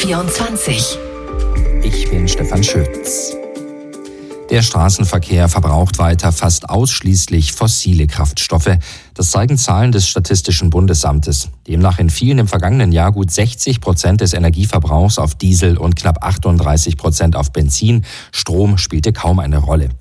24. Ich bin Stefan Schütz. Der Straßenverkehr verbraucht weiter fast ausschließlich fossile Kraftstoffe. Das zeigen Zahlen des Statistischen Bundesamtes. Demnach entfielen im vergangenen Jahr gut 60% des Energieverbrauchs auf Diesel und knapp 38% auf Benzin. Strom spielte kaum eine Rolle.